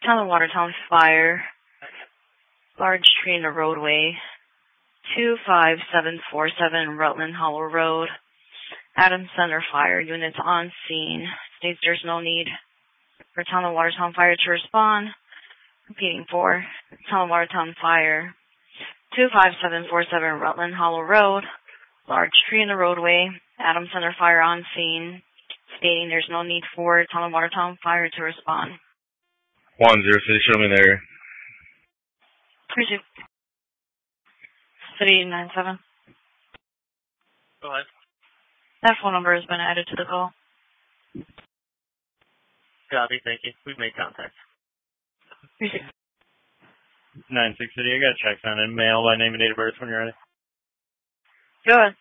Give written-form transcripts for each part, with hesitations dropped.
Town of Watertown fire. Large tree in the roadway. 25747 Rutland Hollow Road. Adams Center fire. Units on scene. States there's no need for Town of Watertown fire to respond. Repeating for Town of Watertown fire. 25747 Rutland Hollow Road. Large tree in the roadway. Adams Center fire on scene. Stating there's no need for Town of Watertown fire to respond. 10, show me the area. Appreciate it. City 97. Go ahead. That phone number has been added to the call. Copy, thank you. We've made contact. Appreciate it. 96 City, I got a check on it. Mail by name and date of birth when you're ready. Go ahead.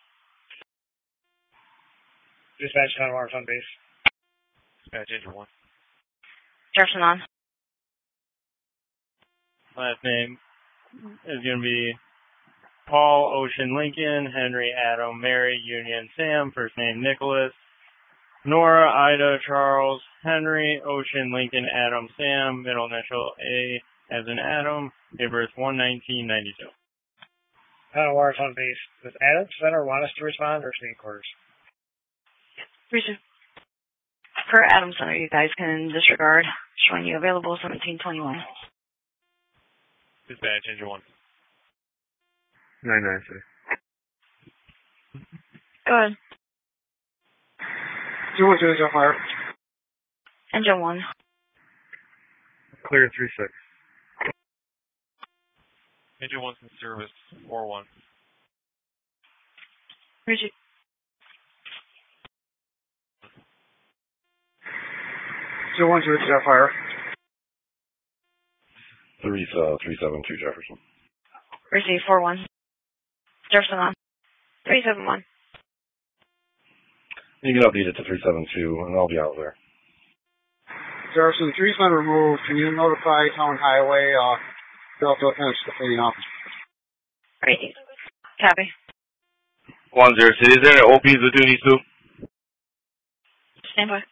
Dispatch Town of Watertown base. Dispatch engine 1. Jefferson on. Last name is going to be Paul, Ocean, Lincoln, Henry, Adam, Mary, Union, Sam. First name Nicholas. Nora, Ida, Charles, Henry, Ocean, Lincoln, Adam, Sam. Middle initial A as in Adam. Date of birth 1/19/92. Town of Watertown base. Does Adams Center want us to respond or stay quarters? Appreciate it. For Adams Center, you guys can disregard. Showing you available 1721. Dispatch engine 1. 99, City. Go ahead. 212 fire. Engine 1. Clear 36. Engine 1's in service 4-1. Appreciate it. 212 fire. 372 Jefferson. Receive 4-1. Jefferson on. 371. You can update it to 372, and I'll be out there. Jefferson, the tree's been removed. Can you notify Town Highway, Delta Fence to clean up? Right. Copy. 10, City. Is there any OPs between these two? Stand by.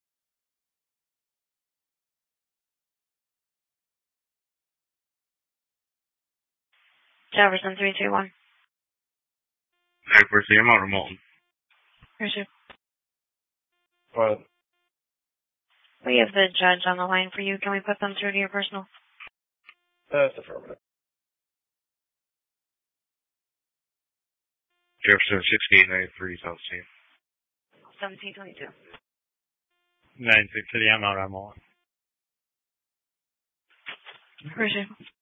Jefferson 321. Alright, first I'm out of Moulton. Appreciate it. What? We have the judge on the line for you. Can we put them through to your personal? That's affirmative. Jefferson 6893 South Street. 1722. 96 City, I'm out. I'm on. Appreciate it.